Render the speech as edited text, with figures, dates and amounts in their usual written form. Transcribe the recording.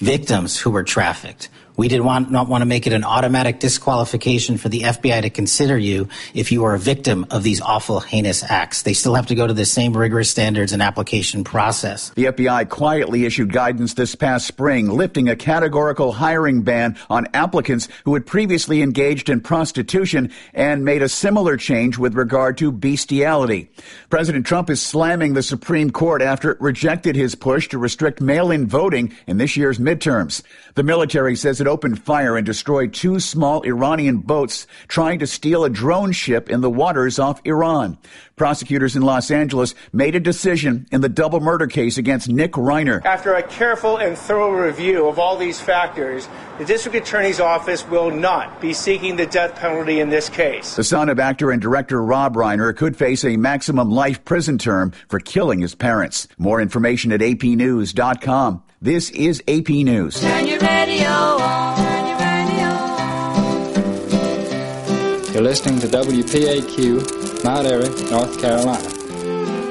victims who were trafficked. We did not want to make it an automatic disqualification for the FBI to consider you if you are a victim of these awful, heinous acts. They still have to go to the same rigorous standards and application process. The FBI quietly issued guidance this past spring, lifting a categorical hiring ban on applicants who had previously engaged in prostitution and made a similar change with regard to bestiality. President Trump is slamming the Supreme Court after it rejected his push to restrict mail-in voting in this year's midterms. The military says it opened fire and destroyed 2 small Iranian boats trying to steal a drone ship in the waters off Iran. Prosecutors in Los Angeles made a decision in the double murder case against Nick Reiner. After a careful and thorough review of all these factors, the district attorney's office will not be seeking the death penalty in this case. The son of actor and director Rob Reiner could face a maximum life prison term for killing his parents. More information at apnews.com. This is AP News. Turn your radio on. Turn your radio on. You're listening to WPAQ, Mount Airy, North Carolina.